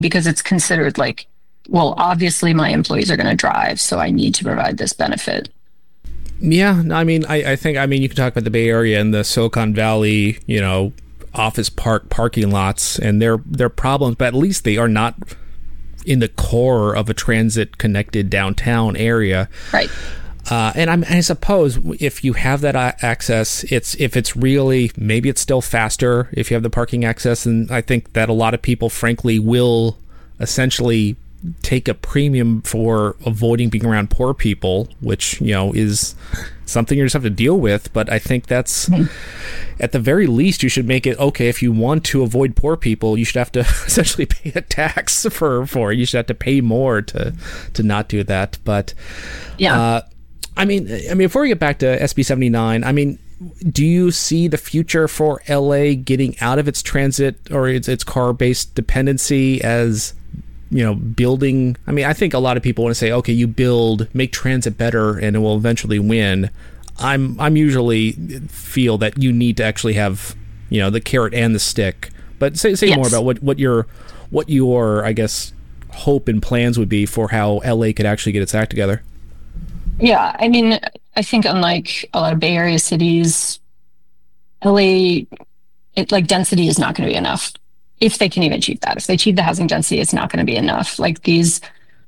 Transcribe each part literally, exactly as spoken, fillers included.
because it's considered like, well, obviously my employees are going to drive, so I need to provide this benefit. Yeah, I mean, I, I think, I mean, you can talk about the Bay Area and the Silicon Valley, you know, office park parking lots and their their problems, but at least they are not in the core of a transit-connected downtown area. Right. Uh, and I'm, I suppose if you have that access, it's if it's really, maybe it's still faster if you have the parking access, and I think that a lot of people, frankly, will essentially take a premium for avoiding being around poor people, which, you know, is something you just have to deal with. But I think that's, mm-hmm. at the very least, you should make it okay. If you want to avoid poor people, you should have to essentially pay a tax for for it. You should have to pay more to to not do that. But yeah, uh, I mean, I mean, before we get back to S B seventy-nine, I mean, do you see the future for L A getting out of its transit or its its car-based dependency as, you know, building? I mean, I think a lot of people want to say, okay, you build, make transit better, and it will eventually win. I'm I'm usually feel that you need to actually have, you know, the carrot and the stick. But say say yes. more about what, what your what your I guess hope and plans would be for how L A could actually get its act together. Yeah, I mean, I think unlike a lot of Bay Area cities, L A, it, like density is not going to be enough. If they can even achieve that. If they achieve the housing density, it's not going to be enough. Like these,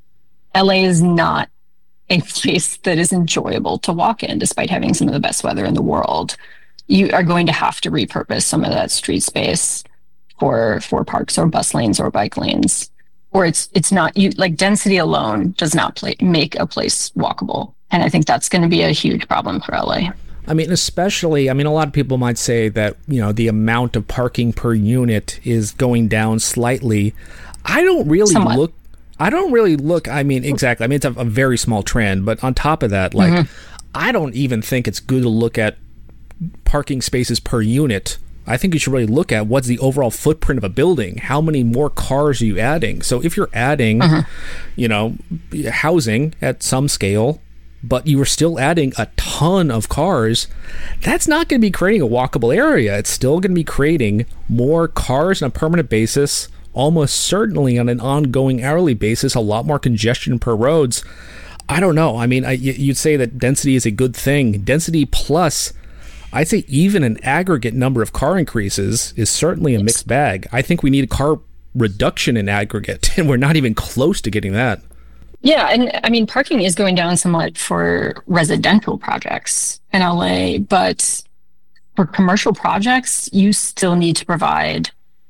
L A is not a place that is enjoyable to walk in, despite having some of the best weather in the world. You are going to have to repurpose some of that street space for for parks or bus lanes or bike lanes. Or it's it's not, you like density alone does not play, make a place walkable. And I think that's going to be a huge problem for L A. I mean, especially, I mean, a lot of people might say that, you know, the amount of parking per unit is going down slightly. I don't really Somewhat. look, I don't really look, I mean, exactly. I mean, it's a, a very small trend, but on top of that, like, mm-hmm. I don't even think it's good to look at parking spaces per unit. I think you should really look at what's the overall footprint of a building. How many more cars are you adding? So if you're adding, mm-hmm. you know, housing at some scale, but you were still adding a ton of cars, that's not going to be creating a walkable area. It's still going to be creating more cars on a permanent basis, almost certainly on an ongoing hourly basis, a lot more congestion per roads. I don't know. I mean, I, you'd say that density is a good thing. Density plus, I'd say even an aggregate number of car increases is certainly a mixed bag. I think we need a car reduction in aggregate, and we're not even close to getting that. Yeah, and I mean, parking is going down somewhat for residential projects in L A, but for commercial projects, you still need to provide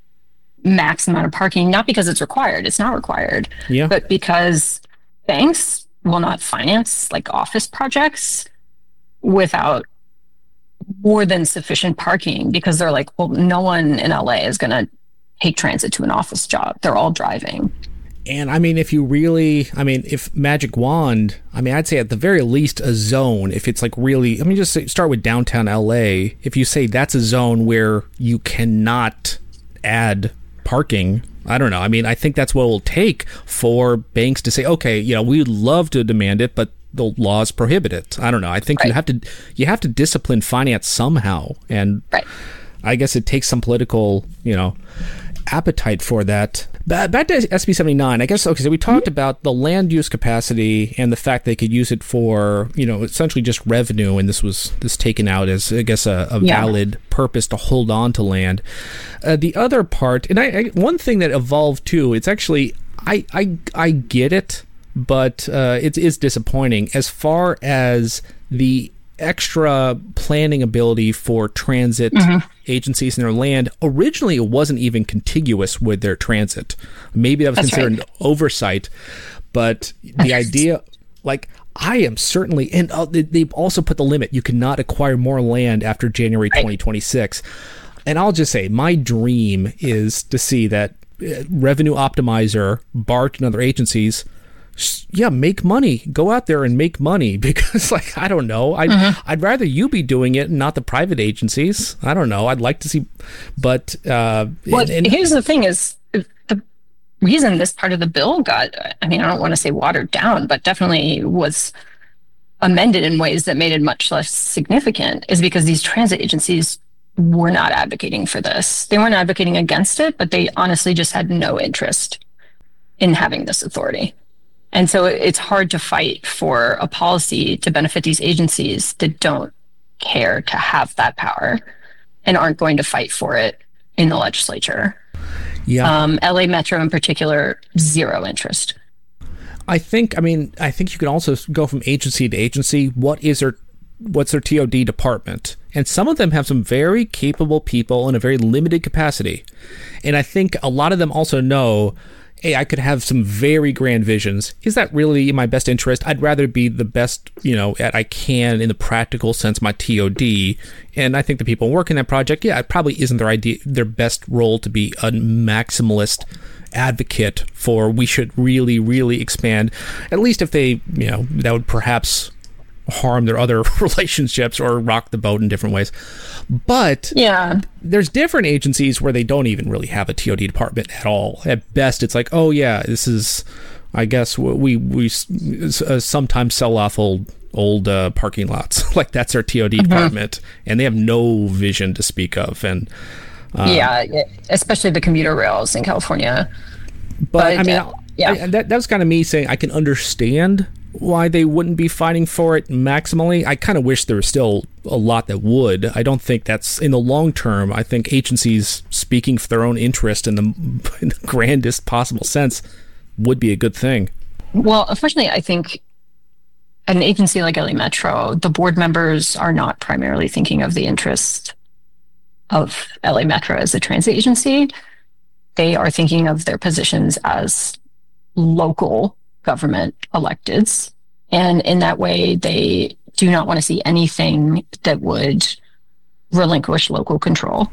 max amount of parking, not because it's required, it's not required, yeah. but because banks will not finance like office projects without more than sufficient parking, because they're like, well, no one in L A is going to take transit to an office job. They're all driving. And I mean, if you really, I mean, if magic wand, I mean, I'd say at the very least a zone, if it's like really, I mean, just say, start with downtown L A. If you say that's a zone where you cannot add parking, I don't know. I mean, I think that's what it will take for banks to say, okay, you know, we'd love to demand it, but the laws prohibit it. I don't know. I think right. you have to, you have to discipline finance somehow. And right. I guess it takes some political, you know, appetite for that. But back to S B seventy-nine, I guess, okay, so we talked about the land use capacity and the fact they could use it for, you know, essentially just revenue, and this was this taken out as, I guess, a, a yeah. valid purpose to hold on to land. Uh, the other part, and I, I one thing that evolved too, it's actually, I I, I get it, but uh, it is disappointing as far as the extra planning ability for transit mm-hmm. agencies in their land. Originally, it wasn't even contiguous with their transit. Maybe that was That's considered right. an oversight, but the idea, like, I am certainly, and uh, they, they've also put the limit. You cannot acquire more land after January twenty twenty-six. And I'll just say, my dream is to see that uh, Revenue Optimizer, BART, and other agencies, yeah, make money. Go out there and make money, because, like, I don't know. I'd, mm-hmm. I'd rather you be doing it and not the private agencies. I don't know. I'd like to see, but... Uh, well, and, and, here's the thing is, the reason this part of the bill got, I mean, I don't want to say watered down, but definitely was amended in ways that made it much less significant, is because these transit agencies were not advocating for this. They weren't advocating against it, but they honestly just had no interest in having this authority. And so it's hard to fight for a policy to benefit these agencies that don't care to have that power and aren't going to fight for it in the legislature. Yeah. Um, L A Metro in particular, zero interest. I think, I mean, I think you can also go from agency to agency. What is their, what's their T O D department? And some of them have some very capable people in a very limited capacity. And I think a lot of them also know, hey, I could have some very grand visions. Is that really in my best interest? I'd rather be the best, you know, at I can in the practical sense, my T O D. And I think the people working that project, yeah, it probably isn't their idea, their best role to be a maximalist advocate for we should really, really expand. At least if they, you know, that would perhaps harm their other relationships or rock the boat in different ways. But yeah, there's different agencies where they don't even really have a T O D department at all. At best, it's like, oh yeah, this is, I guess we we uh, sometimes sell off old old uh, parking lots. Like that's our T O D mm-hmm. department, and they have no vision to speak of. And uh, yeah, especially the commuter rails in California. But, but I mean, uh, yeah, I, that that was kind of me saying I can understand why they wouldn't be fighting for it maximally. I kind of wish there was still a lot that would. I don't think that's in the long term. I think agencies speaking for their own interest in the, in the grandest possible sense would be a good thing. Well, unfortunately, I think at an agency like L A Metro, the board members are not primarily thinking of the interest of L A Metro as a transit agency. They are thinking of their positions as local government electeds. And in that way, they do not want to see anything that would relinquish local control.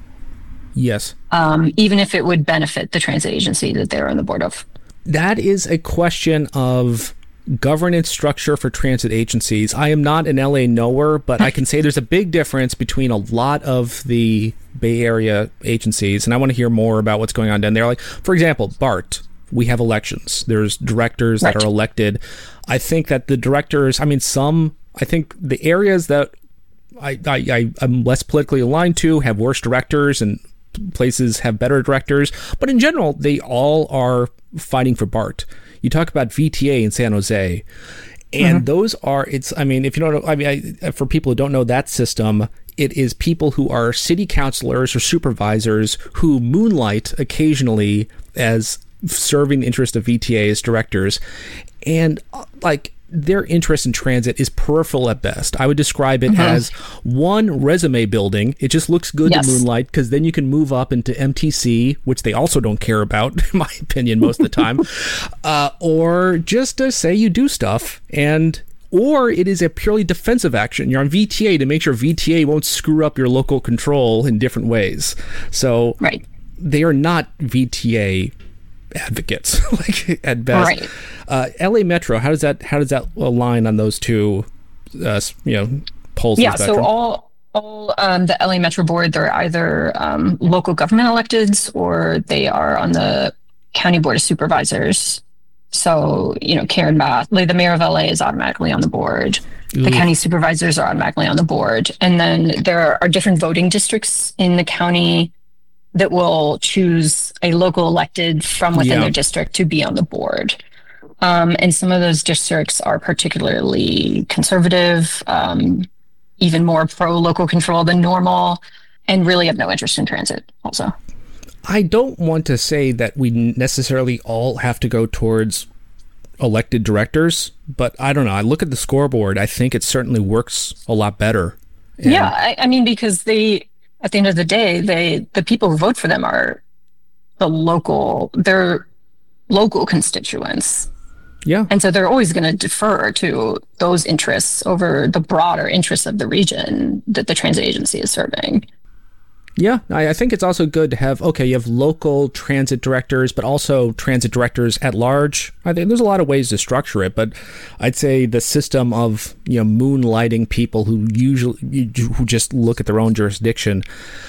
Yes. Um, even if it would benefit the transit agency that they're on the board of. That is a question of governance structure for transit agencies. I am not an L A knower, but I can say there's a big difference between a lot of the Bay Area agencies, and I want to hear more about what's going on down there. Like, for example, BART. We have elections. There's directors that right. are elected. I think that the directors, I mean, some, I think the areas that I, I, I, I'm less politically aligned to have worse directors and places have better directors. But in general, they all are fighting for BART. You talk about V T A in San Jose. And mm-hmm. those are, it's, I mean, if you don't know, I mean, I, for people who don't know that system, it is people who are city councilors or supervisors who moonlight occasionally as serving the interest of V T A as directors, and uh, like their interest in transit is peripheral at best. I would describe it mm-hmm. as one resume building. It just looks good yes. to moonlight because then you can move up into M T C, which they also don't care about, in my opinion, most of the time, uh, or just to say you do stuff, and or it is a purely defensive action. You're on V T A to make sure V T A won't screw up your local control in different ways. So right. they are not V T A advocates, like at best. Right. Uh, L A Metro, how does that how does that align on those two, uh, you know, poles? Yeah. So all all um, the L A Metro board, they're either um, local government electeds or they are on the county board of supervisors. So you know, Karen Bath, like the mayor of L A, is automatically on the board. Ooh. The county supervisors are automatically on the board, and then there are different voting districts in the county that will choose a local elected from within yeah. their district to be on the board. Um, and some of those districts are particularly conservative, um, even more pro-local control than normal, and really have no interest in transit also. I don't want to say that we necessarily all have to go towards elected directors, but I don't know. I look at the scoreboard. I think it certainly works a lot better. And yeah, I, I mean, because they... At the end of the day, they the people who vote for them are the local, they're local constituents. Yeah. And so they're always going to defer to those interests over the broader interests of the region that the transit agency is serving. Yeah, I, I think it's also good to have, okay, you have local transit directors, but also transit directors at large. I think there's a lot of ways to structure it, but I'd say the system of, you know, moonlighting people who usually, who just look at their own jurisdiction,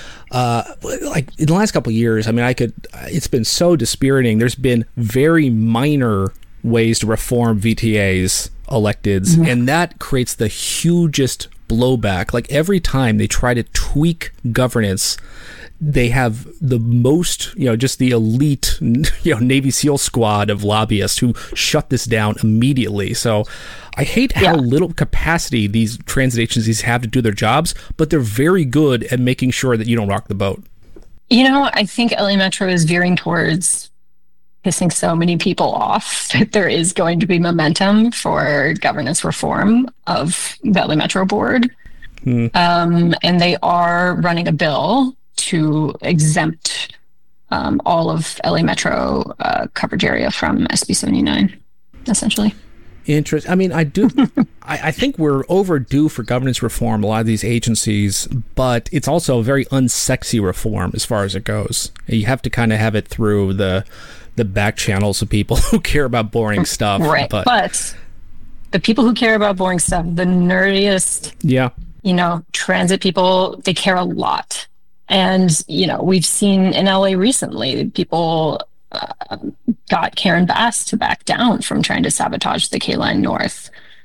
uh, like in the last couple of years, I mean, I could, it's been so dispiriting. There's been very minor ways to reform V T A's electeds, mm-hmm. and that creates the hugest blowback. Like every time they try to tweak governance, they have the most, you know, just the elite, you know, Navy SEAL squad of lobbyists who shut this down immediately. So I hate how yeah. little capacity these transit agencies have to do their jobs, but they're very good at making sure that you don't rock the boat. You know, I think L A Metro is veering towards pissing so many people off that there is going to be momentum for governance reform of the L A Metro Board. Hmm. Um, and they are running a bill to exempt um, all of L A Metro uh, coverage area from S B seventy-nine, essentially. Interest. I mean, I do. I, I think we're overdue for governance reform. A lot of these agencies, but it's also a very unsexy reform as far as it goes. You have to kind of have it through the the back channels of people who care about boring stuff. Right. But, but the people who care about boring stuff, the nerdiest, yeah, you know, transit people, they care a lot. And, you know, we've seen in L A recently, people uh, got Karen Bass to back down from trying to sabotage the K-Line North.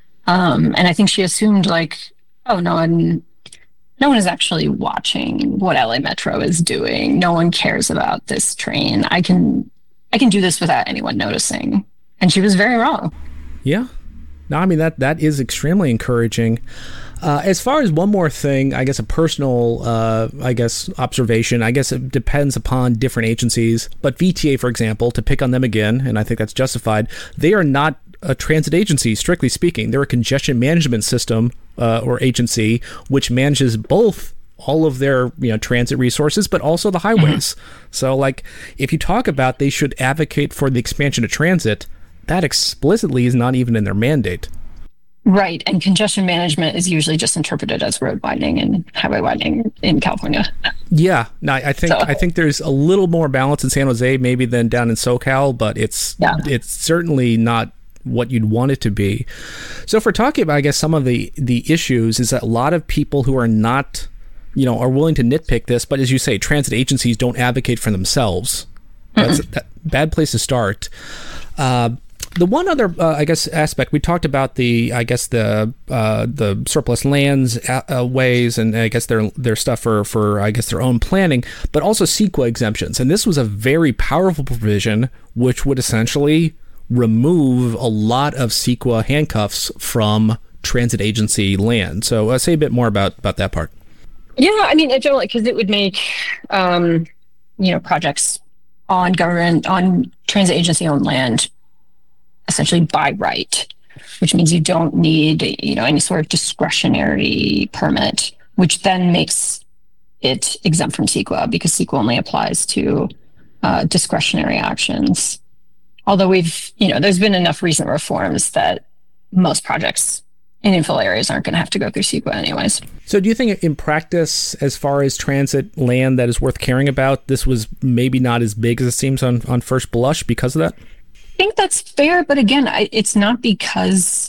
Um, and I think she assumed like, oh, no one, no one is actually watching what L A Metro is doing. No one cares about this train. I can, I can do this without anyone noticing. And she was very wrong. Yeah. No, I mean, that that is extremely encouraging. Uh, as far as one more thing, I guess a personal, uh, I guess, observation, I guess it depends upon different agencies. But V T A, for example, to pick on them again, and I think that's justified, they are not a transit agency, strictly speaking. They're a congestion management system uh, or agency, which manages both all of their, you know, transit resources, but also the highways. Mm-hmm. So, like, if you talk about they should advocate for the expansion of transit, that explicitly is not even in their mandate. Right. And congestion management is usually just interpreted as road widening and highway widening in California. Yeah. No, I think so. I think there's a little more balance in San Jose maybe than down in SoCal, but it's yeah. it's certainly not what you'd want it to be. So if we're talking about, I guess, some of the, the issues is that a lot of people who are not, you know, are willing to nitpick this, but as you say, transit agencies don't advocate for themselves. That's a bad place to start. Uh, The one other, uh, I guess, aspect we talked about the, I guess the uh, the surplus lands uh, ways, and I guess their their stuff for for I guess their own planning, but also CEQA exemptions, and this was a very powerful provision which would essentially remove a lot of CEQA handcuffs from transit agency land. So uh, say a bit more about about that part. Yeah, I mean, generally, because it would make um, you know projects on government on transit agency owned land essentially by right, which means you don't need, you know, any sort of discretionary permit, which then makes it exempt from CEQA because CEQA only applies to uh, discretionary actions. Although we've, you know, there's been enough recent reforms that most projects in infill areas aren't going to have to go through CEQA anyways. So do you think in practice, as far as transit land that is worth caring about, this was maybe not as big as it seems on, on first blush because of that? I think that's fair, but again, I, it's not because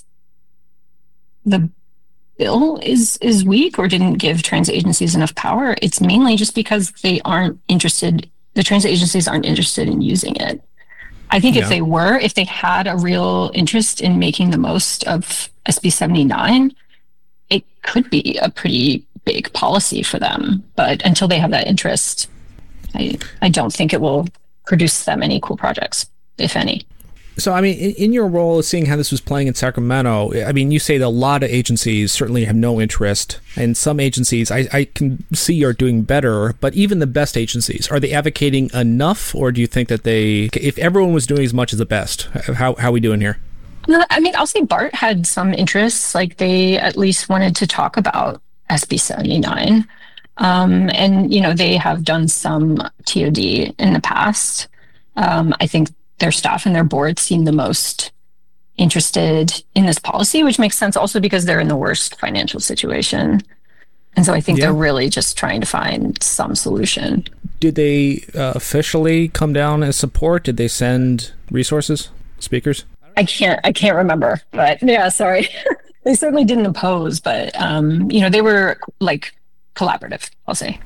the bill is is weak or didn't give transit agencies enough power. It's mainly just because they aren't interested, the transit agencies aren't interested in using it. I think yeah. if they were, if they had a real interest in making the most of S B seventy-nine, it could be a pretty big policy for them. But until they have that interest, I I don't think it will produce them any cool projects, if any. So, I mean, in your role, seeing how this was playing in Sacramento, I mean, you say that a lot of agencies certainly have no interest, and some agencies I, I can see are doing better, but even the best agencies, are they advocating enough, or do you think that they, if everyone was doing as much as the best, how, how are we doing here? I mean, I'll say BART had some interests, like they at least wanted to talk about S B seventy-nine, um, and, you know, they have done some T O D in the past. Um, I think their staff and their board seem the most interested in this policy, which makes sense also because they're in the worst financial situation. And so I think yeah. they're really just trying to find some solution. Did they uh, officially come down as support? Did they send resources, speakers? I can't, I can't remember, but yeah, sorry. They certainly didn't oppose, but um, you know, they were like collaborative, I'll say.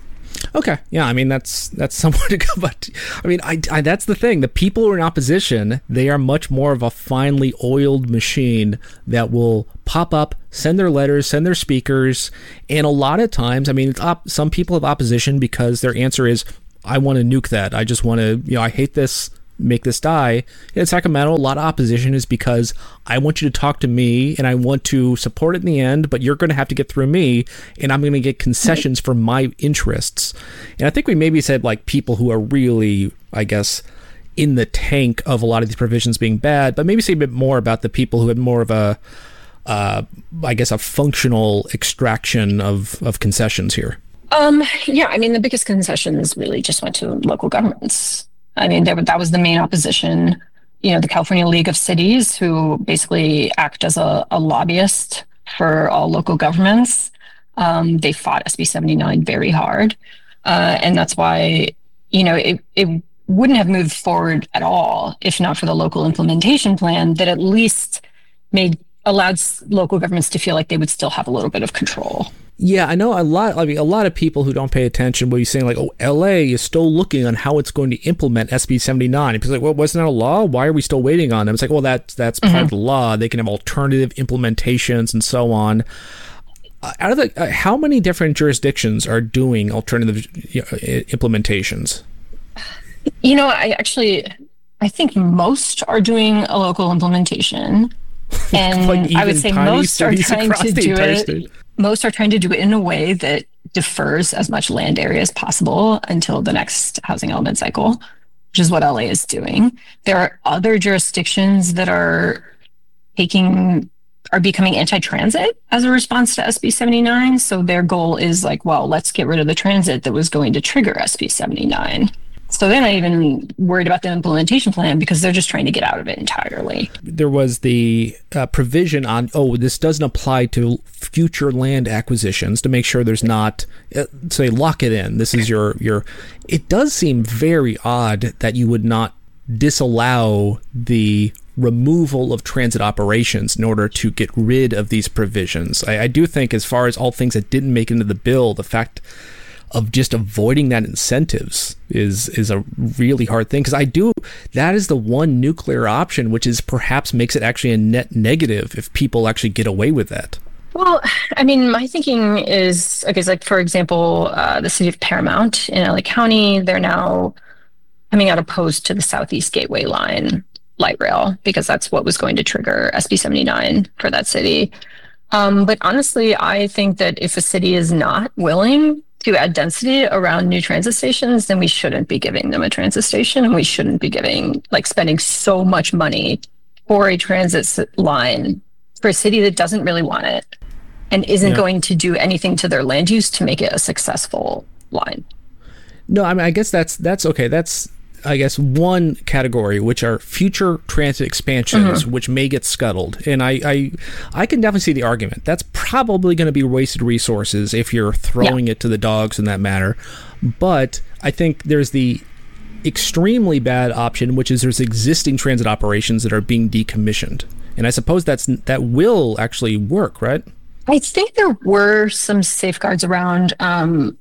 Okay, yeah, I mean that's that's somewhat to go, but I mean, I, I that's the thing. The people who are in opposition, they are much more of a finely oiled machine that will pop up, send their letters, send their speakers, and a lot of times, I mean, it's op- some people have opposition because their answer is, "I want to nuke that. I just want to, you know, I hate this." Make this die. In Sacramento, a lot of opposition is because I want you to talk to me and I want to support it in the end, but you're going to have to get through me and I'm going to get concessions for my interests. And I think we maybe said like people who are really, I guess, in the tank of a lot of these provisions being bad, but maybe say a bit more about the people who have more of a, uh, I guess, a functional extraction of, of concessions here. Um, yeah, I mean, the biggest concessions really just went to local governments. I mean, there, that was the main opposition. You know, the California League of Cities, who basically act as a, a lobbyist for all local governments. Um, they fought S B seventy-nine very hard. Uh, and that's why, you know, it, it wouldn't have moved forward at all if not for the local implementation plan that at least made allowed local governments to feel like they would still have a little bit of control. Yeah, I know a lot. I mean, a lot of people who don't pay attention will be saying like, "Oh, L A is still looking on how it's going to implement S B seventy-nine." It's like, "Well, wasn't that a law? Why are we still waiting on them?" It's like, "Well, that's that's part mm-hmm. of the law. They can have alternative implementations and so on." Uh, out of the, uh, how many different jurisdictions are doing alternative you know, implementations? You know, I actually, I think most are doing a local implementation, and like I would say most are trying to do it. State. Most are trying to do it in a way that defers as much land area as possible until the next housing element cycle, which is what L A is doing. There are other jurisdictions that are taking, are becoming anti-transit as a response to S B seventy-nine. So their goal is like, well, let's get rid of the transit that was going to trigger S B seventy-nine. So they're not even worried about the implementation plan because they're just trying to get out of it entirely. There was the uh, provision on, oh, this doesn't apply to future land acquisitions to make sure there's not, uh, say, lock it in. This is your, your, it does seem very odd that you would not disallow the removal of transit operations in order to get rid of these provisions. I, I do think as far as all things that didn't make it into the bill, the fact of just avoiding that incentives is is a really hard thing, because I do that is the one nuclear option which is perhaps makes it actually a net negative if people actually get away with that. Well, I mean, my thinking is, okay, so like for example, uh, the city of Paramount in L A County, they're now coming out opposed to the Southeast Gateway Line light rail because that's what was going to trigger S B seventy-nine for that city. Um, but honestly, I think that if a city is not willing to add density around new transit stations, then we shouldn't be giving them a transit station, and we shouldn't be giving, like spending so much money for a transit line for a city that doesn't really want it and isn't yeah. going to do anything to their land use to make it a successful line. No, I mean, I guess that's, that's okay. That's, I guess, one category, which are future transit expansions, mm-hmm. which may get scuttled. And I, I I can definitely see the argument. That's probably going to be wasted resources if you're throwing yeah. it to the dogs in that matter. But I think there's the extremely bad option, which is there's existing transit operations that are being decommissioned. And I suppose that's that will actually work, right? I think there were some safeguards around um,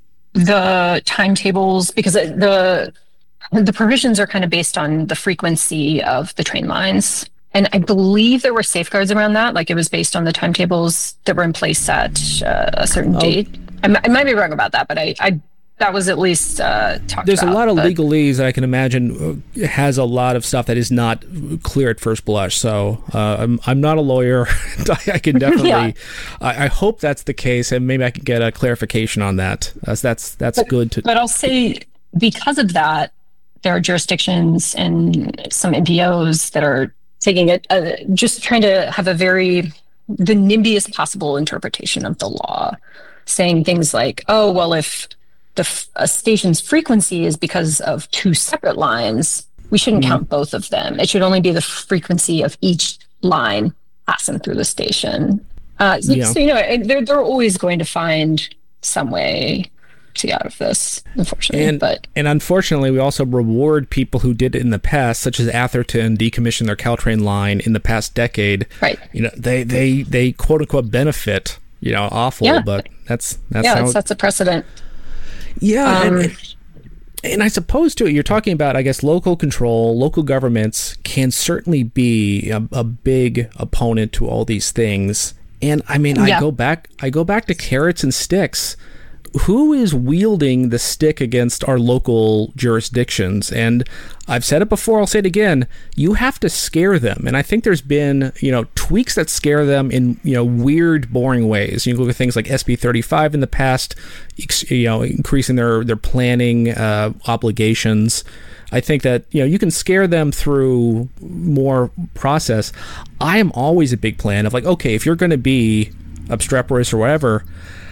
the timetables, because the The provisions are kind of based on the frequency of the train lines. And I believe there were safeguards around that. Like it was based on the timetables that were in place at uh, a certain oh. date. I, m- I might be wrong about that, but I, I that was at least uh, talked There's about. There's a lot of but... legalese that I can imagine has a lot of stuff that is not clear at first blush. So uh, I'm I'm not a lawyer. I can definitely, yeah. I, I hope that's the case, and maybe I can get a clarification on that. That's that's, that's but, good to. But I'll say because of that, there are jurisdictions and some N P Os that are taking it, uh, just trying to have a very, the nimbiest possible interpretation of the law, saying things like, oh, well, if the a station's frequency is because of two separate lines, we shouldn't mm-hmm. count both of them. It should only be the frequency of each line passing through the station. Uh, so, yeah. so, you know, they're, they're always going to find some way to get out of this, unfortunately. And, but and unfortunately, we also reward people who did it in the past, such as Atherton decommissioned their Caltrain line in the past decade. Right. You know, they they they quote unquote benefit. You know, awful, yeah. but that's that's yeah, how it sets a precedent. Yeah, Um, and, and I suppose too, you're talking about, I guess, local control, local governments can certainly be a, a big opponent to all these things. And I mean, I yeah. go back, I go back to carrots and sticks. Who is wielding the stick against our local jurisdictions? And I've said it before, I'll say it again. You have to scare them. And I think there's been, you know, tweaks that scare them in, you know, weird, boring ways. You look at things like S B thirty-five in the past, you know, increasing their, their planning uh, obligations. I think that, you know, you can scare them through more process. I am always a big plan of like, okay, if you're going to be obstreperous or whatever,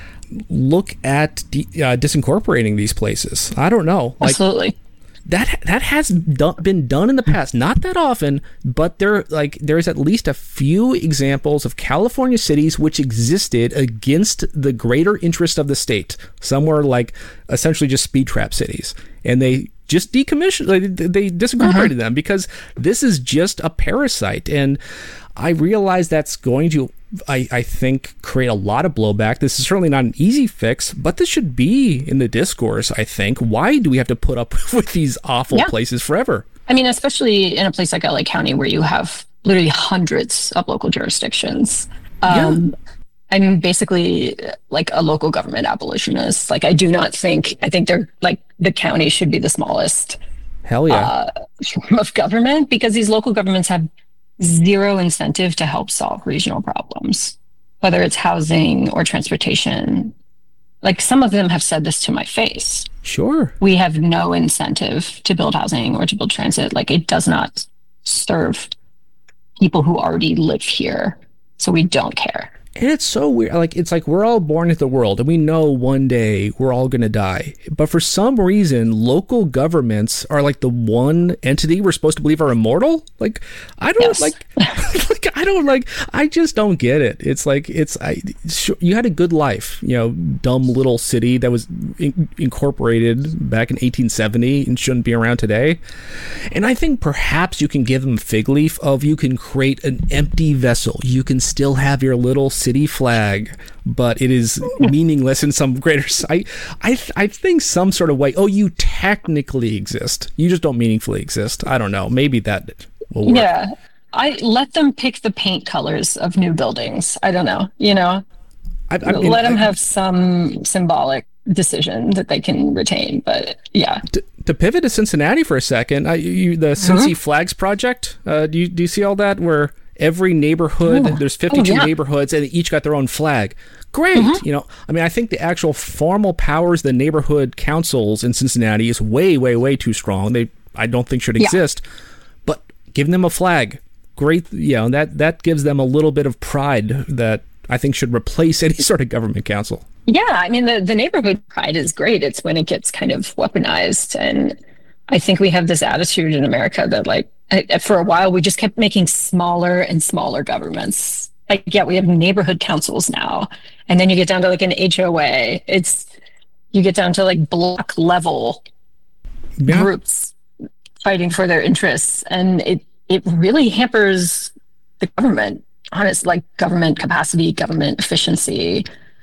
look at de- uh, disincorporating these places. I don't know. Like, Absolutely. that that has do- been done in the past, not that often, but there like there's at least a few examples of California cities which existed against the greater interest of the state. Some were like essentially just speed trap cities, and they just decommissioned, like, they disincorporated mm-hmm. them because this is just a parasite. And I realize that's going to, I, I think, create a lot of blowback. This is certainly not an easy fix, but this should be in the discourse, I think. Why do we have to put up with these awful yeah. places forever? I mean, especially in a place like L A County where you have literally hundreds of local jurisdictions. Um, yeah. I'm basically like a local government abolitionist. Like, I do not think, I think they're like, the county should be the smallest Hell yeah. uh, form of government, because these local governments have zero incentive to help solve regional problems, whether it's housing or transportation. Like, some of them have said this to my face. Sure. We have no incentive to build housing or to build transit. Like, it does not serve people who already live here. So we don't care. And it's so weird. Like, it's like we're all born into the world and we know one day we're all going to die. But for some reason, local governments are like the one entity we're supposed to believe are immortal. Like, I don't yes. like, like, I don't like, I just don't get it. It's like, it's, I, sure, you had a good life, you know, dumb little city that was in, incorporated back in eighteen seventy and shouldn't be around today. And I think perhaps you can give them a fig leaf of, you can create an empty vessel. You can still have your little city flag, but it is meaningless in some greater I, I I think some sort of way, oh, you technically exist, you just don't meaningfully exist. I don't know, maybe that will work. Yeah, I let them pick the paint colors of new buildings. I don't know, you know, I, I mean, let them I, have some symbolic decision that they can retain. But yeah, to, to pivot to Cincinnati for a second, I, you, the Cincy mm-hmm. Flags Project, uh, do you do you see all that, where every neighborhood, oh. there's fifty-two oh, yeah. neighborhoods, and they each got their own flag? Great. Mm-hmm. You know, I mean, I think the actual formal powers of the neighborhood councils in Cincinnati is way, way, way too strong. They, I don't think should exist. Yeah. But giving them a flag, great. You know, that that gives them a little bit of pride that I think should replace any sort of government council. Yeah, I mean, the, the neighborhood pride is great. It's when it gets kind of weaponized. And I think we have this attitude in America that, like, for a while, we just kept making smaller and smaller governments. Like, yeah, we have neighborhood councils now. And then you get down to like an H O A. It's, you get down to like block level yeah. groups fighting for their interests. And it, it really hampers the government, honest, like government capacity, government efficiency.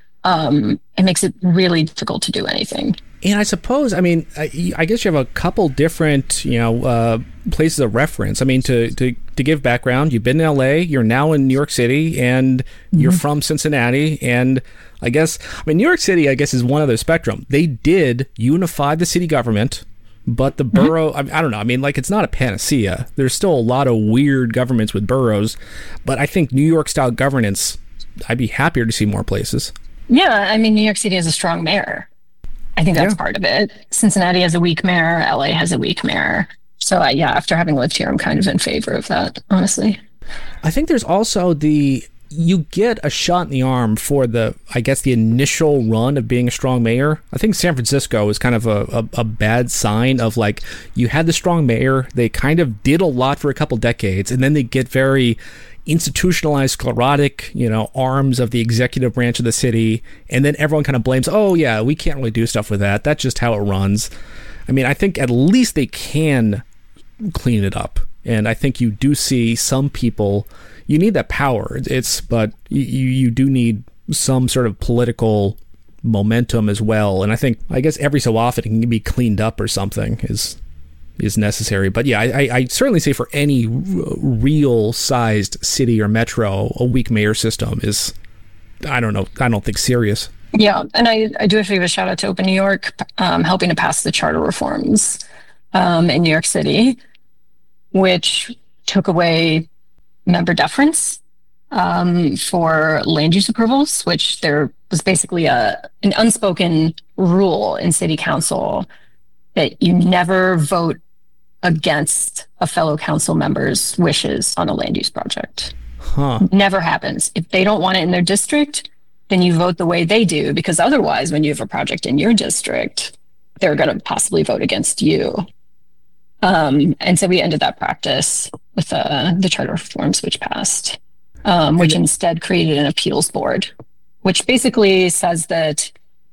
Um, it makes it really difficult to do anything. And I suppose, I mean, I, I guess you have a couple different, you know, uh, places of reference. I mean, to, to, to give background, you've been in L A, you're now in New York City, and mm-hmm. you're from Cincinnati. And I guess, I mean, New York City, I guess, is one other spectrum. They did unify the city government, but the borough, mm-hmm. I, I don't know, I mean, like, it's not a panacea. There's still a lot of weird governments with boroughs, but I think New York-style governance, I'd be happier to see more places. Yeah, I mean, New York City has a strong mayor. I think that's yeah. part of it. Cincinnati has a weak mayor. L A has a weak mayor. So, uh, yeah, after having lived here, I'm kind of in favor of that, honestly. I think there's also the, you get a shot in the arm for the, I guess, the initial run of being a strong mayor. I think San Francisco is kind of a, a, a bad sign of, like, you had the strong mayor, they kind of did a lot for a couple decades, and then they get very institutionalized, sclerotic, you know, arms of the executive branch of the city, and then everyone kind of blames, oh yeah, we can't really do stuff with that. That's just how it runs. I mean, I think at least they can clean it up, and I think you do see some people, you need that power. It's, but you you do need some sort of political momentum as well. And I think, I guess every so often it can be cleaned up or something is is necessary. But yeah, I, I certainly say for any r- real sized city or metro, a weak mayor system is, I don't know, I don't think serious. Yeah, and I, I do have to give a shout out to Open New York, um, helping to pass the charter reforms um, in New York City, which took away member deference um, for land use approvals, which there was basically a an unspoken rule in city council that you never vote against a fellow council member's wishes on a land use project. Huh. Never happens. If they don't want it in their district, then you vote the way they do, because otherwise, when you have a project in your district, they're going to possibly vote against you. Um, and so we ended that practice with uh, the charter reforms, which passed, um, which instead created an appeals board, which basically says that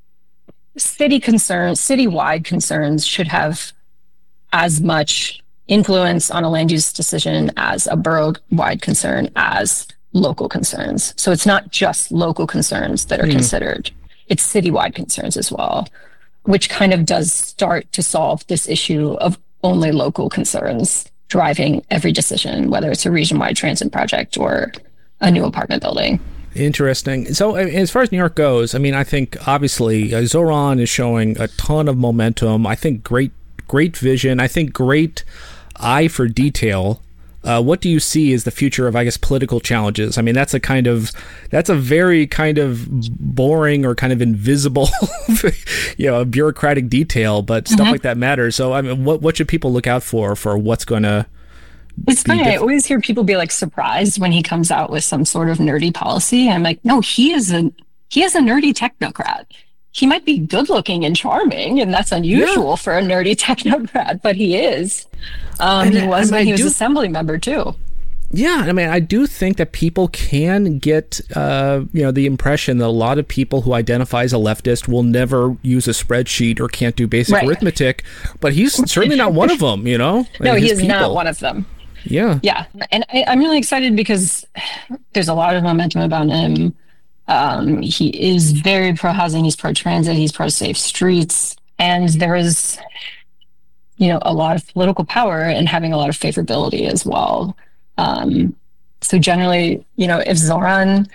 city concerns, citywide concerns should have as much influence on a land use decision as a borough-wide concern as local concerns. So it's not just local concerns that are mm. considered, it's citywide concerns as well, which kind of does start to solve this issue of only local concerns driving every decision, whether it's a region-wide transit project or a new apartment building. Interesting. So as far as New York goes, I mean, I think obviously uh, Zoran is showing a ton of momentum. I think great, great vision. I think great eye for detail. Uh, what do you see as the future of, I guess, political challenges? I mean, that's a kind of, that's a very kind of boring or kind of invisible, you know, bureaucratic detail, but mm-hmm. stuff like that matters. So, I mean, what what should people look out for, for what's going to It's funny, I always hear people be like surprised when he comes out with some sort of nerdy policy. I'm like, no, he is a, he is a nerdy technocrat. He might be good looking and charming, and that's unusual yeah. for a nerdy technocrat, but he is. Um, and, he was when he was do, assembly member too. Yeah, I mean, I do think that people can get, uh, you know, the impression that a lot of people who identify as a leftist will never use a spreadsheet or can't do basic right. arithmetic, but he's certainly not one of them, you know? No, he is people. not one of them. Yeah. Yeah, and I, I'm really excited because there's a lot of momentum about him. Um, he is very pro-housing, he's pro-transit, he's pro-safe streets, and there is, you know, a lot of political power and having a lot of favorability as well. Um, so generally, you know, if Zoran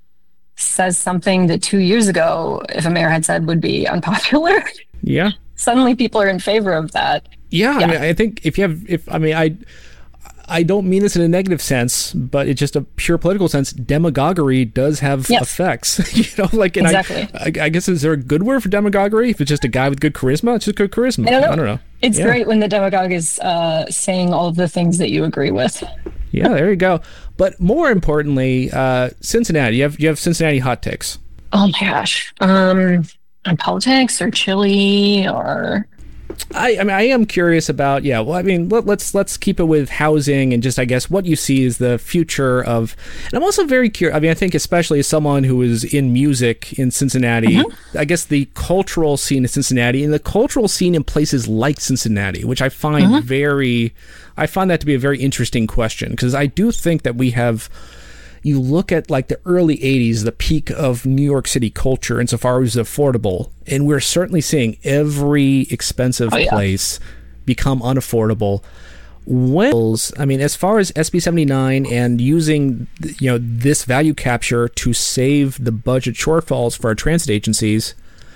says something that two years ago, if a mayor had said would be unpopular, yeah, suddenly people are in favor of that. Yeah, yeah. I mean, I think if you have, if, I mean, I... I don't mean this in a negative sense, but it's just a pure political sense. Demagoguery does have yes. effects, you know. Like, and exactly. I, I, I guess is there a good word for demagoguery? If it's just a guy with good charisma, it's just good charisma. I don't know. I don't know. It's yeah. great when the demagogue is uh, saying all of the things that you agree with. Yeah, there you go. But more importantly, uh, Cincinnati. You have you have Cincinnati hot takes. Oh my gosh, um, on politics or chili or. I, I mean, I am curious about, yeah, well, I mean, let, let's let's keep it with housing and just, I guess, what you see is the future of, and I'm also very curious, I mean, I think especially as someone who is in music in Cincinnati, mm-hmm. I guess the cultural scene in Cincinnati and the cultural scene in places like Cincinnati, which I find mm-hmm. very, I find that to be a very interesting question, because I do think that we have, you look at like the early eighties, the peak of New York City culture insofar as affordable, and we're certainly seeing every expensive oh, yeah. place become unaffordable. When, I mean, as far as S B seventy-nine and using, you know, this value capture to save the budget shortfalls for our transit agencies,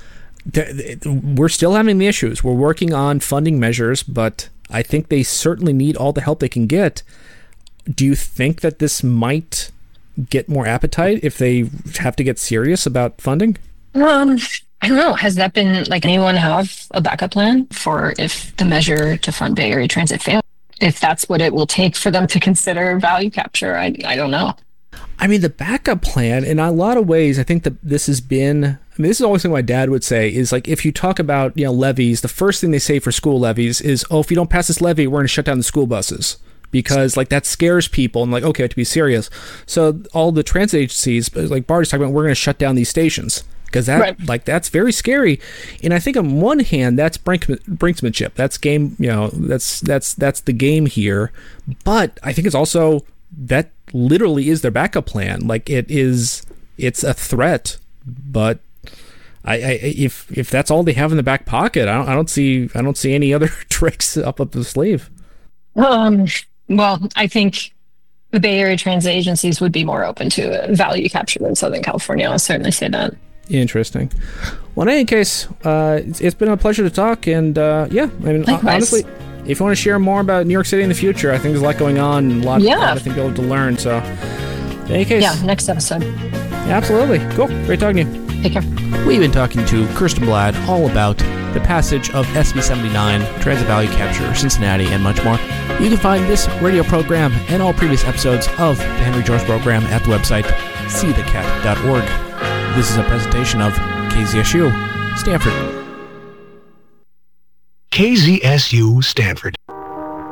we're still having the issues. We're working on funding measures, but I think they certainly need all the help they can get. Do you think that this might get more appetite if they have to get serious about funding? Um, I don't know. Has that been, like, anyone have a backup plan for if the measure to fund Bay Area Transit fails? If that's what it will take for them to consider value capture, I I don't know. I mean, the backup plan, in a lot of ways, I think that this has been, I mean, this is always something my dad would say, is like, if you talk about, you know, levies, the first thing they say for school levies is, oh, if you don't pass this levy, we're going to shut down the school buses. Because like that scares people and like, okay, I have to be serious. So all the transit agencies, like Bart's talking about, we're going to shut down these stations because that right. like that's very scary. And I think on one hand, that's brink, brinksmanship. That's game, you know, that's that's that's the game here. But I think it's also that literally is their backup plan. Like it is, it's a threat, but I, I if if that's all they have in the back pocket, I don't, I don't see I don't see any other tricks up up the sleeve. Um. Well, I think the Bay Area transit agencies would be more open to value capture than Southern California. I'll certainly say that. Interesting. Well, in any case, uh, it's, it's been a pleasure to talk, and uh, yeah, I mean, Likewise. honestly, if you want to share more about New York City in the future, I think there's a lot going on, and a lot, Yeah. a lot I think you'll have to learn. So, in any case, Yeah, next episode. absolutely, cool, great talking to you. Take care. We've been talking to Kirsten Blad all about the passage of S B seventy-nine, Transit Value Capture, Cincinnati, and much more. You can find this radio program and all previous episodes of the Henry George program at the website see the cat dot org. This is a presentation of K Z S U, Stanford. K Z S U Stanford.